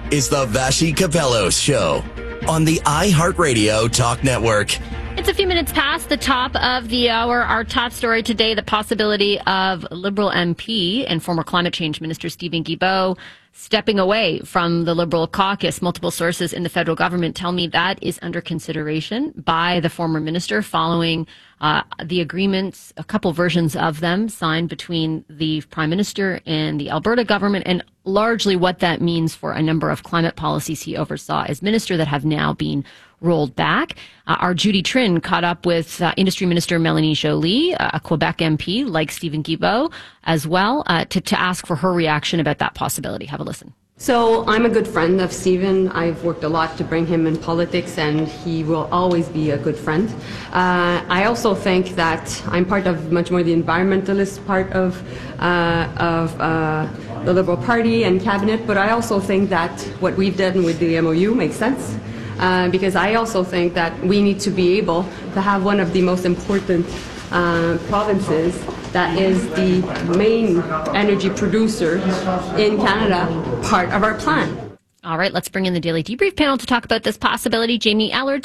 is the Vassy Capello Show on the iHeartRadio Talk Network. It's a few minutes past the top of the hour. Our top story today, the possibility of Liberal MP and former climate change minister Steven Guilbeault stepping away from the Liberal caucus. Multiple sources in the federal government tell me that is under consideration by the former minister following the agreements, a couple versions of them, signed between the Prime Minister and the Alberta government, and largely what that means for a number of climate policies he oversaw as minister that have now been rolled back. Our Judy Trinh caught up with Industry Minister Melanie Joly, a Quebec MP like Steven Guilbeault as well, to ask for her reaction about that possibility. Have a listen. So I'm a good friend of Steven. I've worked a lot to bring him in politics, and he will always be a good friend. I also think that I'm part of much more the environmentalist part of the Liberal Party and cabinet, but I also think that what we've done with the MOU makes sense. Because I also think that we need to be able to have one of the most important provinces that is the main energy producer in Canada, part of our plan. All right, let's bring in the Daily Debrief panel to talk about this possibility. Jamie Allard